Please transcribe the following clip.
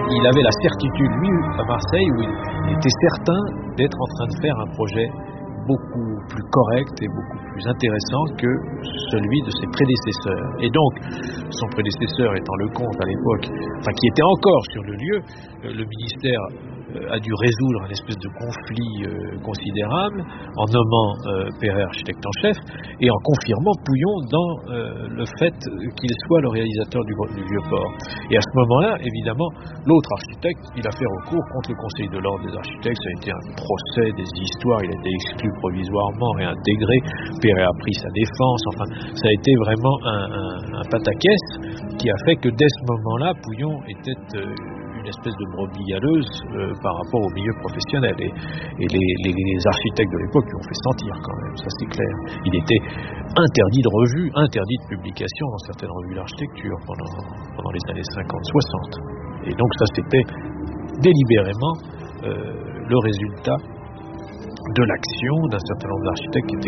il avait la certitude, lui, à Marseille, où il était certain d'être en train de faire un projet beaucoup plus correct et beaucoup plus intéressant que celui de ses prédécesseurs. Et donc, son prédécesseur étant Lecomte à l'époque, enfin qui était encore sur le lieu, le ministère a dû résoudre un espèce de conflit considérable en nommant Perret architecte en chef et en confirmant Pouillon dans le fait qu'il soit le réalisateur du Vieux-Port. Et à ce moment-là, évidemment, l'autre architecte, il a fait recours contre le Conseil de l'ordre des architectes. Ça a été un procès, des histoires, il a été exclu provisoirement, réintégré. Perret a pris sa défense. Enfin, ça a été vraiment un pataquès qui a fait que dès ce moment-là, Pouillon était une espèce de brebis galeuse par rapport au milieu professionnel. Et les architectes de l'époque lui ont fait sentir quand même, ça c'est clair. Il était interdit de revue, interdit de publication dans certaines revues d'architecture pendant les années 50-60. Et donc ça c'était délibérément le résultat de l'action d'un certain nombre d'architectes qui étaient